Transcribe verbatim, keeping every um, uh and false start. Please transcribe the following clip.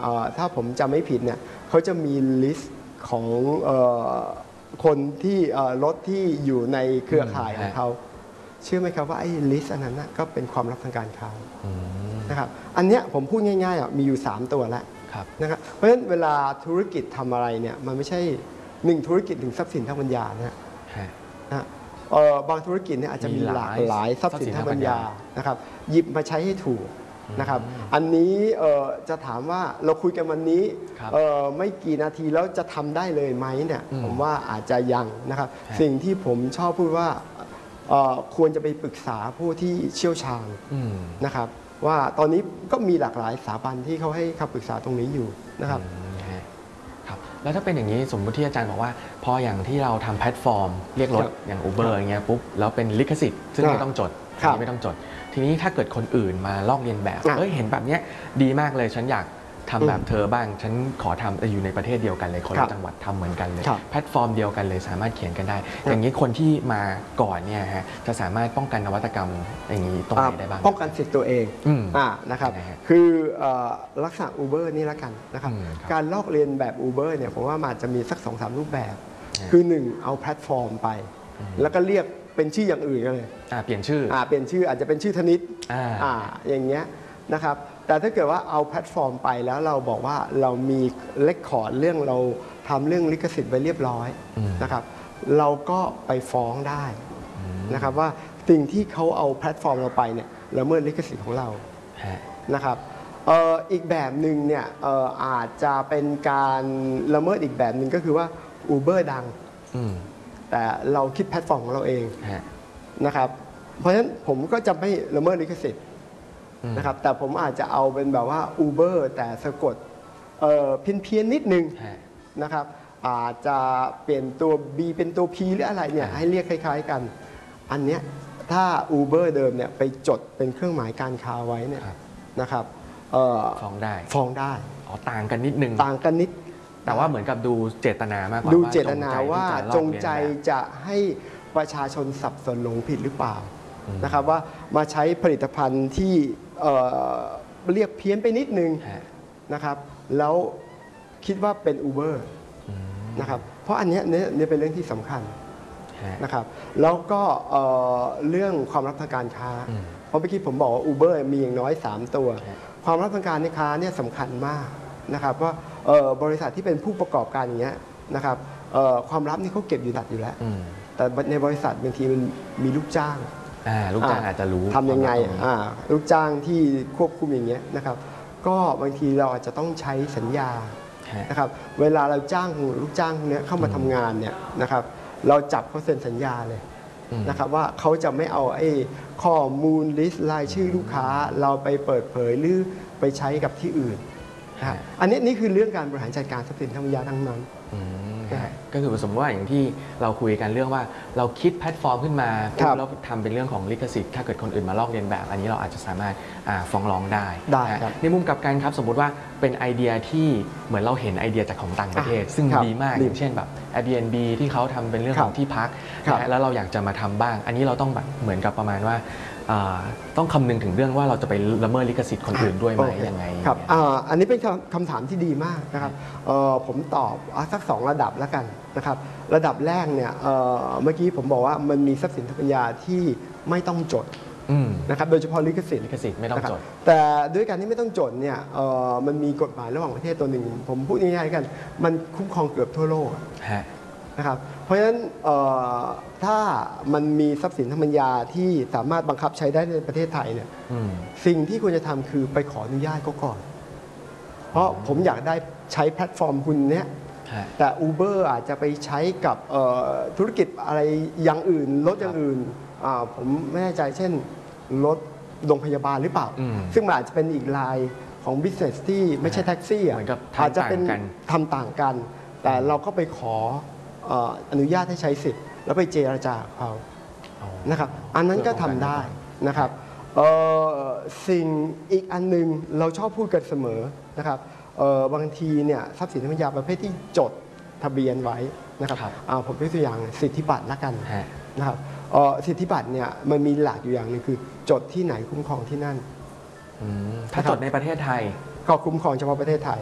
ถ้าผมจำไม่ผิดเนี่ยเขาจะมีลิสต์ของคนที่รถที่อยู่ในเครือข่ายของเขาเชื่อไหมครับว่าไอ้ลิสต์อันนั้นก็เป็นความลับทางการค้านะครับอันเนี้ยผมพูดง่ายๆมีอยู่สามตัวแล้วนะครับเพราะฉะนั้นเวลาธุรกิจทำอะไรเนี่ยมันไม่ใช่หนึ่งธุรกิจถึงทรัพย์สินทางปัญญานะนะบางธุรกิจเนี่ยอาจจะมีหลากหลายทรัพย์สินทางปัญญานะครับหยิบมาใช้ให้ถูกนะครับอันนี้จะถามว่าเราคุยกันวันนี้ไม่กี่นาทีแล้วจะทำได้เลยไหมเนี่ยผมว่าอาจจะยังนะครับสิ่งที่ผมชอบพูดว่าควรจะไปปรึกษาผู้ที่เชี่ยวชาญนะครับว่าตอนนี้ก็มีหลากหลายสถาบันที่เขาให้คำปรึกษาตรงนี้อยู่นะครับครับแล้วถ้าเป็นอย่างนี้สมมติที่อาจารย์บอกว่าพออย่างที่เราทำแพลตฟอร์มเรียกรถอย่าง Uber อย่างเงี้ยปุ๊บแล้วเป็นลิขสิทธิ์ซึ่งไม่ต้องจดไม่ต้องจดทีนี้ถ้าเกิดคนอื่นมาลอกเลียนแบบเอ้ยเห็นแบบนี้ดีมากเลยฉันอยากทำแบบเธอบ้างฉันขอทำอยู่ในประเทศเดียวกันเลยคนละจังหวัดทำเหมือนกันเลยแพลตฟอร์มเดียวกันเลยสามารถเขียนกันได้อย่างนี้คนที่มาก่อนเนี่ยฮะจะสามารถป้องกันนวัตกรรมอย่างนี้ตรงไหนได้บ้างป้องกันสิทธิ์ตัวเองนะครับคือลักษณะ Uber นี่ละกันนะครับการลอกเลียนแบบ Uber เนี่ยผมว่ามันจะมีสัก สองสาม รูปแบบคือหนึ่งเอาแพลตฟอร์มไปแล้วก็เรียกเป็นชื่ออย่างอื่นกันเลยเปลี่ยนชื่อเปลี่ยนชื่ออาจจะเป็นชื่อธนิตอย่างเงี้ยนะครับแต่ถ้าเกิดว่าเอาแพลตฟอร์มไปแล้วเราบอกว่าเรามีเรคคอร์ดเรื่องเราทำเรื่องลิขสิทธิ์ไว้เรียบร้อยนะครับเราก็ไปฟ้องได้นะครับว่าสิ่งที่เขาเอาแพลตฟอร์มเราไปเนี่ยละเมิดลิขสิทธิ์ของเรานะครับอีกแบบหนึ่งเนี่ยอาจจะเป็นการละเมิดอีกแบบหนึ่งก็คือว่า Uber ดังแต่เราคิดแพลตฟอร์มของเราเองนะครับเพราะฉะนั้นผมก็จะไม่ละเมิดลิขสิทธิ์นะครับแต่ผมอาจจะเอาเป็นแบบว่า Uber แต่สะกดเพี้ยนเพียนนิดนึงนะครับอาจจะเปลี่ยนตัว B เป็นตัว P หรืออะไรเนี่ยให้เรียกคล้ายๆกันอันเนี้ยถ้า Uber เดิมเนี่ยไปจดเป็นเครื่องหมายการค้าไว้เนี่ยนะครับฟ้องได้ฟ้องได้อ๋อต่างกันนิดนึงต่างกันนิดแต่ว่าเหมือนกับดูเจตนามากกว่าดูเจตนาว่าจงใจจะให้ประชาชนสับสนหลงผิดหรือเปล่านะครับว่ามาใช้ผลิตภัณฑ์ที่เ, เรียกเพี้ยนไปนิดนึงนะครับแล้วคิดว่าเป็น Uber นะครับเพราะอันนี้เนี่ยเป็นเรื่องที่สำคัญนะครับแล้วก็เรื่องความลับทางการค้าเพราะเมื่อกี้ผมบอกว่า Uber มีอย่างน้อยสามตัวความลับทางการค้าเนี่ยสำคัญมากนะครับว่าบริษัทที่เป็นผู้ประกอบการอย่างเงี้ยนะครับความลับนี่เขาเก็บอยู่ดัดอยู่แล้วแต่ในบริษัทบางทีมันมีลูกจ้างลูกจ้างอาจจะรู้ทำยังไงลูกจ้างที่ควบคุมอย่างเงี้ยนะครับก็บางทีเราอาจจะต้องใช้สัญญานะครับเวลาเราจ้างลูกจ้างเนี้ยเข้ามาทำงานเนี่ยนะครับเราจับเขาเซ็นสัญญาเลยนะครับว่าเขาจะไม่เอาไอ้ข้อมูลลิสต์รายชื่อลูกค้าเราไปเปิดเผยหรือไปใช้กับที่อื่นอันนี้นี่คือเรื่องการบริหารจัดการทรัพย์สินทางปัญญาทั้งนั้นก็คือสมมติว่าอย่างที่เราคุยกันเรื่องว่าเราคิดแพลตฟอร์มขึ้นมาแล้วทำเป็นเรื่องของลิขสิทธิ์ถ้าเกิดคนอื่นมาลอกเลียนแบบอันนี้เราอาจจะสามารถฟ้องร้องได้ในมุมกลับกันครับสมมติว่าเป็นไอเดียที่เหมือนเราเห็นไอเดียจากของต่างประเทศซึ่งดีมากอย่างเช่นแบบ Airbnb ที่เขาทำเป็นเรื่องของที่พักแล้วเราอยากจะมาทำบ้างอันนี้เราต้องแบบเหมือนกับประมาณว่าต้องคำนึงถึงเรื่องว่าเราจะไปละเมิดลิขสิทธิ์คนอื่นด้วยไหมยังไงครับอันนี้เป็นคำถามที่ดีมากนะครับผมตอบสักสองระดับแล้วกันนะครับระดับแรกเนี่ยเมื่อกี้ผมบอกว่ามันมีทรัพย์สินทางปัญญาที่ไม่ต้องจดนะครับโดยเฉพาะลิขสิทธิ์ลิขสิทธิ์ไม่ต้องจดแต่ด้วยการที่ไม่ต้องจดเนี่ยมันมีกฎหมายระหว่างประเทศตัวหนึ่งผมพูดง่ายๆกันมันคุ้มครองเกือบทั่วโลกนะครับเพราะฉะนั้นถ้ามันมีทรัพย์สินทางปัญญาที่สามารถบังคับใช้ได้ในประเทศไทยเนี่ยสิ่งที่ควรจะทำคือไปขออนุญาตเขาก่อนเพราะผมอยากได้ใช้แพลตฟอร์มคุณเนี้ยแต่ Uber อาจจะไปใช้กับธุรกิจอะไรอย่างอื่นรถอย่างอื่นผมไม่แน่ใจเช่นรถโรงพยาบาลหรือเปล่าซึ่งมันอาจจะเป็นอีกรายของ business ที่ไม่ใช่แท็กซี่อาจจะเป็นทำต่างกันแต่เราก็ไปขออนุญาตให้ใช้สิทธิ์แล้วไปเจรจาเขานะครับอันนั้นก็ทำได้นะครับสิ่งอีกอันนึงเราชอบพูดกันเสมอนะครับบางทีเนี่ยทรัพย์สินทางปัญญาประเภทที่จดทะเบียนไว้นะครับผมยกตัวอย่างสิทธิบัตรละกันนะครับสิทธิบัตรเนี่ยมันมีหลักอยู่อย่างนึงคือจดที่ไหนคุ้มครองที่นั่นถ้าจดในประเทศไทยก็คุ้มครองเฉพาะประเทศไทย